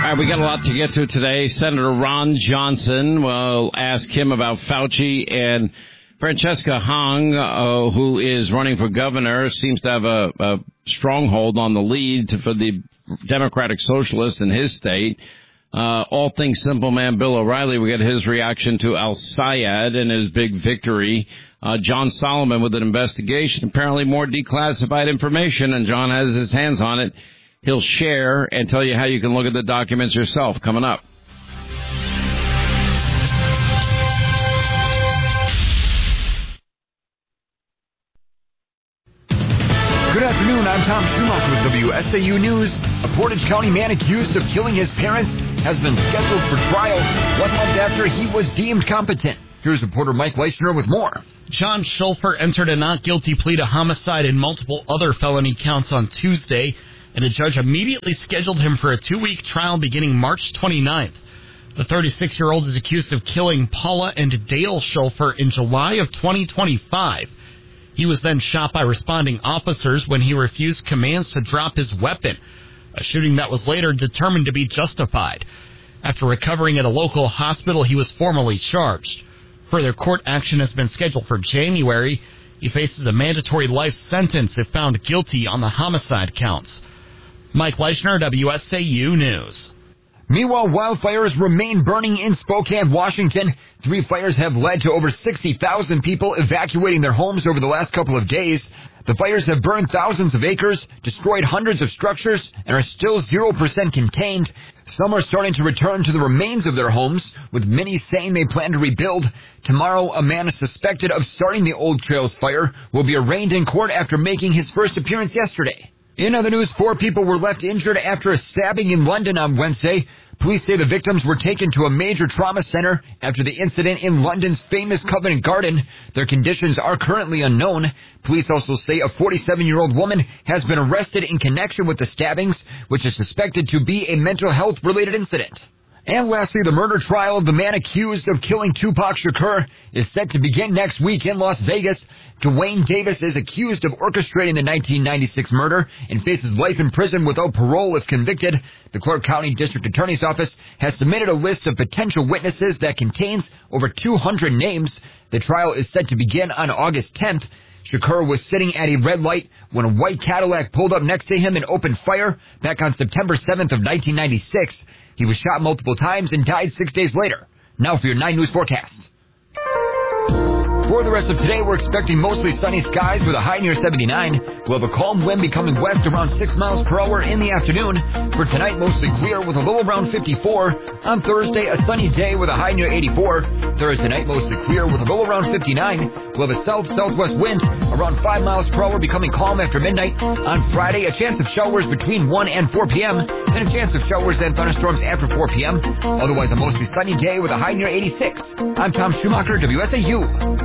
All right, we got a lot to get to today. Senator Ron Johnson, we'll ask him about Fauci, and Francesca Hong, who is running for governor, seems to have a stronghold on the lead for the Democratic Socialist in his state. All things simple man Bill O'Reilly, we get his reaction to Al-Sayed and his big victory. John Solomon with an investigation, apparently more declassified information, and John has his hands on it. He'll share and tell you how you can look at the documents yourself coming up. Good afternoon, I'm Tom Schumacher with WSAU News. A Portage County man accused of killing his parents has been scheduled for trial 1 month after he was deemed competent. Here's reporter Mike Leischner with more. John Schulfer entered a not guilty plea to homicide and multiple other felony counts on Tuesday, and a judge immediately scheduled him for a 2-week trial beginning March 29th. The 36-year-old is accused of killing Paula and Dale Schulfer in July of 2025. He was then shot by responding officers when he refused commands to drop his weapon, a shooting that was later determined to be justified. After recovering at a local hospital, he was formally charged. Further court action has been scheduled for January. He faces a mandatory life sentence if found guilty on the homicide counts. Mike Leischner, WSAU News. Meanwhile, wildfires remain burning in Spokane, Washington. 3 fires have led to over 60,000 people evacuating their homes over the last couple of days. The fires have burned thousands of acres, destroyed hundreds of structures, and are still 0% contained. Some are starting to return to the remains of their homes, with many saying they plan to rebuild. Tomorrow, a man suspected of starting the Old Trails fire will be arraigned in court after making his first appearance yesterday. In other news, 4 people were left injured after a stabbing in London on Wednesday. Police say the victims were taken to a major trauma center after the incident in London's famous Covent Garden. Their conditions are currently unknown. Police also say a 47-year-old woman has been arrested in connection with the stabbings, which is suspected to be a mental health-related incident. And lastly, the murder trial of the man accused of killing Tupac Shakur is set to begin next week in Las Vegas. Dwayne Davis is accused of orchestrating the 1996 murder and faces life in prison without parole if convicted. The Clark County District Attorney's Office has submitted a list of potential witnesses that contains over 200 names. The trial is set to begin on August 10th. Shakur was sitting at a red light when a white Cadillac pulled up next to him and opened fire back on September 7th of 1996. He was shot multiple times and died 6 days later. Now for your 9 News forecast. For the rest of today, we're expecting mostly sunny skies with a high near 79. We'll have a calm wind becoming west around 6 miles per hour in the afternoon. For tonight, mostly clear with a low around 54. On Thursday, a sunny day with a high near 84. Thursday night, mostly clear with a low around 59. We'll have a south-southwest wind around 5 miles per hour becoming calm after midnight. On Friday, a chance of showers between 1 and 4 p.m. Then a chance of showers and thunderstorms after 4 p.m. Otherwise, a mostly sunny day with a high near 86. I'm Tom Schumacher, WSAU.